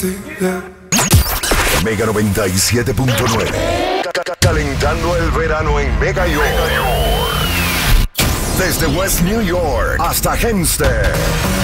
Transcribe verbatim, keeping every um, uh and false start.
ti, yeah. Mega noventa y siete punto nueve. Calentando el verano en Mega York. Desde West New York hasta Hempstead.